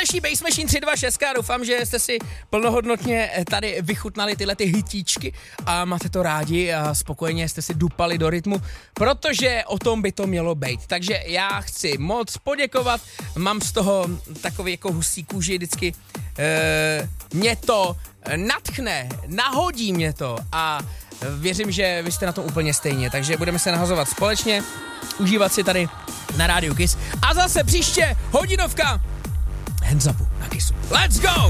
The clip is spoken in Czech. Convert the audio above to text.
naší Bass Machine 326. Doufám, že jste si plnohodnotně tady vychutnali tyhle ty hitíčky a máte to rádi a spokojeně jste si dupali do rytmu, protože o tom by to mělo být. Takže já chci moc poděkovat, mám z toho takový jako husí kůži vždycky, mě to nadchne, nahodí mě to a věřím, že vy jste na tom úplně stejně, takže budeme se nahazovat společně, užívat si tady na Rádiu Kiss a zase příště hodinovka Hands Upu na Kissu. Let's go!